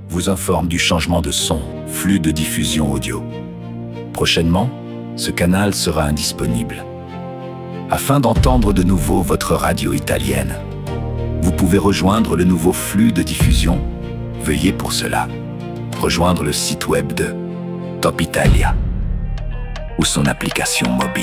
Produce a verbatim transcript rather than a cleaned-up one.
vous informe du changement de son, flux de diffusion audio. Prochainement, ce canal sera indisponible. Afin d'entendre de nouveau votre radio italienne, vous pouvez rejoindre le nouveau flux de diffusion. Veuillez pour cela rejoindre le site web de Top Italia ou son application mobile.